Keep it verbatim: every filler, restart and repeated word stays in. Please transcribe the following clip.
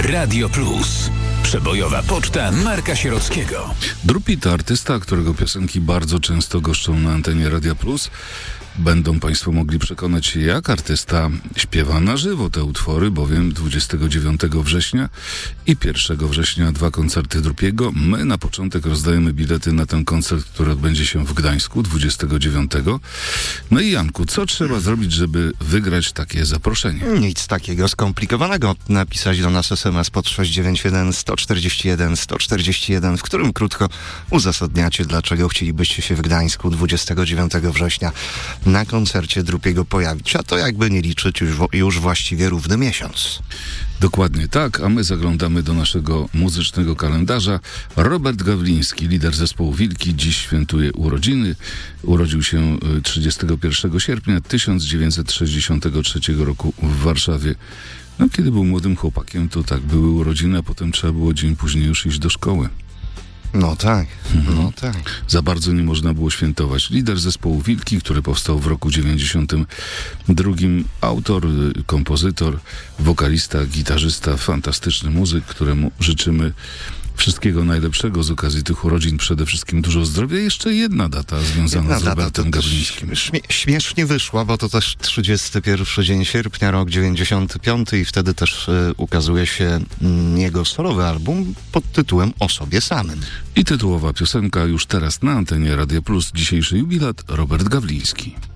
Radio Plus. Przebojowa poczta Marka Sierockiego. Drupi to artysta, którego piosenki bardzo często goszczą na antenie Radia Plus. Będą Państwo mogli przekonać się, jak artysta śpiewa na żywo te utwory, bowiem dwudziestego dziewiątego września i pierwszego września dwa koncerty Drupiego. My na początek rozdajemy bilety na ten koncert, który odbędzie się w Gdańsku dwudziestego dziewiątego. No i Janku, co trzeba zrobić, żeby wygrać takie zaproszenie? Nic takiego skomplikowanego. Napisać do nas es em es pod sześć dziewięć jeden sto czterdzieści jeden sto czterdzieści jeden, w którym krótko uzasadniacie, dlaczego chcielibyście się w Gdańsku dwudziestego dziewiątego września na koncercie Drupiego pojawić, a to jakby nie liczyć już, już właściwie równy miesiąc. Dokładnie tak, a my zaglądamy do naszego muzycznego kalendarza. Robert Gawliński, lider zespołu Wilki, dziś świętuje urodziny. Urodził się trzydziestego pierwszego sierpnia tysiąc dziewięćset sześćdziesiątego trzeciego roku w Warszawie. No, kiedy był młodym chłopakiem, to tak, były urodziny, a potem trzeba było dzień później już iść do szkoły. No tak, Mhm. no tak. Za bardzo nie można było świętować. Lider zespołu Wilki, który powstał w roku dziewięćdziesiątym drugim. Autor, kompozytor, wokalista, gitarzysta, fantastyczny muzyk, któremu życzymy wszystkiego najlepszego z okazji tych urodzin. Przede wszystkim dużo zdrowia. Jeszcze jedna data związana Jedna z data, Robertem to Gawlińskim. Śmie- śmiesznie wyszła, bo to też trzydziesty pierwszy dzień sierpnia, rok dziewięćdziesiąty piąty i wtedy też y, ukazuje się y, jego solowy album pod tytułem O sobie samym. I tytułowa piosenka już teraz na antenie Radia Plus. Dzisiejszy jubilat Robert Gawliński.